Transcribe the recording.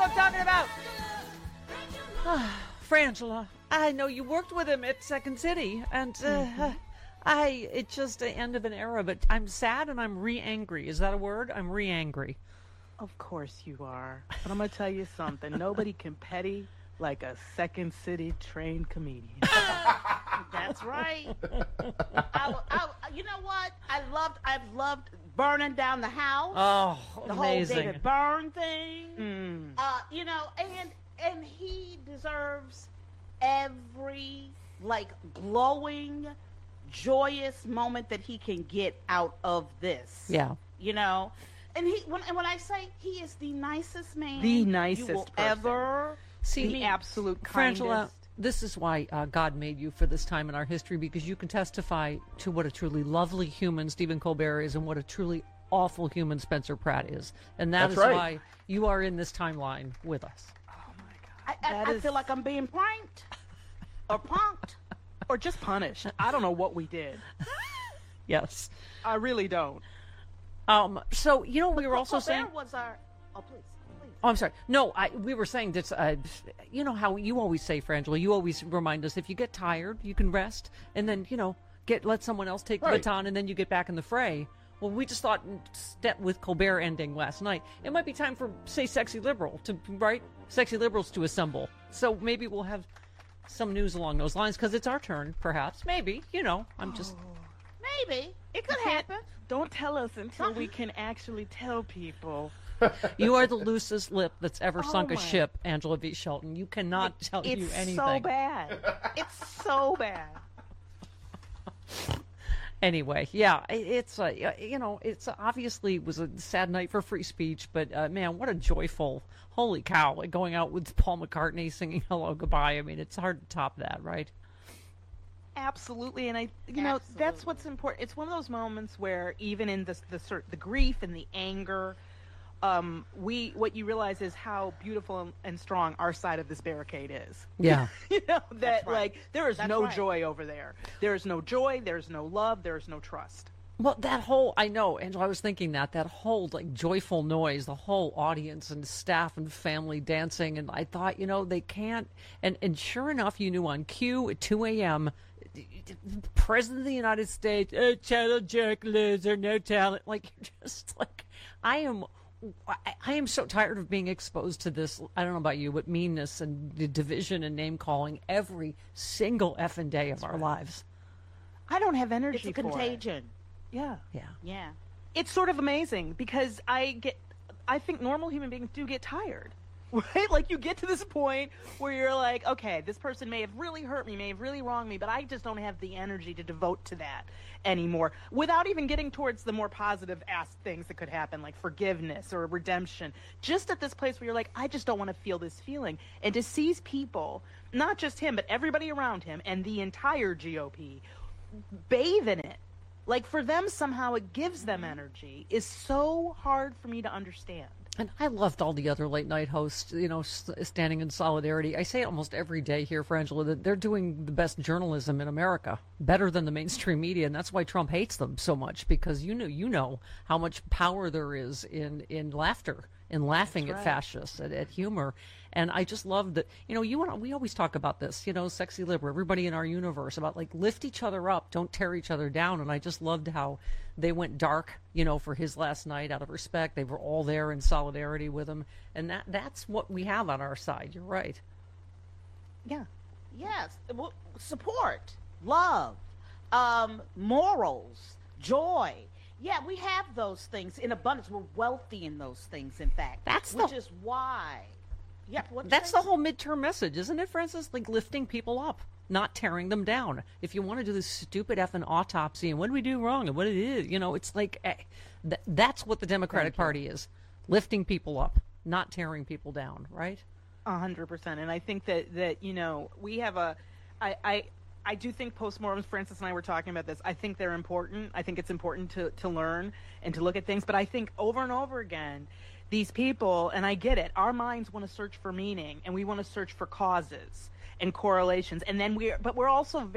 I'm talking about. Frangela, I know you worked with him at Second City, and it's just the end of an era, but I'm sad and I'm re-angry. Is that a word? I'm re-angry. Of course you are. But I'm going to tell you something. Nobody can petty like a Second City trained comedian. That's right. You know what? I've loved burning down the house. Oh, the amazing. whole David Byrne thing. You know, and he deserves every glowing, joyous moment that he can get out of this. Yeah. You know, and when I say he is the nicest man, the nicest you will person. ever see. The absolute Frangela, kindest. this is why God made you for this time in our history, because you can testify to what a truly lovely human Stephen Colbert is and what a truly awful human Spencer Pratt is. And that's right. why you are in this timeline with us. Oh my God. I feel like I'm being pranked or punked. Or just punished. I don't know what we did. Yes. I really don't. So, you know, we were also Colbert saying... was our... Oh, please. Oh, I'm sorry. No, we were saying that, you know how you always say, Frangela, you always remind us if you get tired, you can rest, and then, you know, let someone else take the Right. baton, and then you get back in the fray. Well, we just thought, with Colbert ending last night, it might be time for, say, Sexy Liberal Sexy Liberals to assemble. So maybe we'll have some news along those lines, because it's our turn, perhaps. Maybe, you know, I'm just... Maybe. It could happen. Don't tell us until we can actually tell people. You are the loosest lip that's ever sunk a my. ship, Angela V. Shelton. You cannot tell you anything. It's so bad. It's so bad. Anyway, yeah, it's you know, it's obviously was a sad night for free speech, but man, what a joyful, holy cow, going out with Paul McCartney singing Hello Goodbye. I mean, it's hard to top that, right? Absolutely, and that's what's important. It's one of those moments where even in the grief and the anger, what you realize is how beautiful and strong our side of this barricade is. Yeah. You know, that right. there is That's no right. joy over there. There is no joy, there's no love, there's no trust. Well, that whole, I know, Angela, I was thinking that whole, joyful noise, the whole audience and staff and family dancing, and I thought, you know, they can't, and sure enough, you knew on cue at 2 a.m., President of the United States, channel jerk loser, no talent. You're just I am so tired of being exposed to this. I don't know about you, but meanness and the division and name calling every single effing day of our lives. I don't have energy It's a for contagion. it. Yeah. Yeah. Yeah. It's sort of amazing because I think normal human beings do get tired. Right? Like you get to this point where you're like, okay, this person may have really hurt me, may have really wronged me, but I just don't have the energy to devote to that anymore without even getting towards the more positive things that could happen, like forgiveness or redemption. Just at this place where you're like, I just don't want to feel this feeling. And to see people, not just him, but everybody around him and the entire GOP bathe in it. Like for them, somehow it gives them energy is so hard for me to understand. And I loved all the other late night hosts, you know, standing in solidarity. I say it almost every day here for Angela that they're doing the best journalism in America, better than the mainstream media, and that's why Trump hates them so much, because you know how much power there is in laughter, in laughing at fascists, at humor. And I just love that, you know, we always talk about this, you know, Sexy Liberal, everybody in our universe, about lift each other up, don't tear each other down. And I just loved how they went dark, you know, for his last night out of respect. They were all there in solidarity with him. And that's what we have on our side. You're right. Yeah. Yes. Support, love, morals, joy. Yeah, we have those things in abundance. We're wealthy in those things, in fact. Which is why. Yeah, that's the whole midterm message, isn't it, Francis? Lifting people up, not tearing them down. If you want to do this stupid effing autopsy and what did we do wrong and what it is, you know, it's that's what the Democratic Party is. Lifting people up, not tearing people down, right? 100%. And I think that you know, we have I do think postmortems, Francis and I were talking about this, I think they're important. I think it's important to learn and to look at things. But I think over and over again, these people, and I get it, our minds want to search for meaning and we want to search for causes and correlations. And then we're also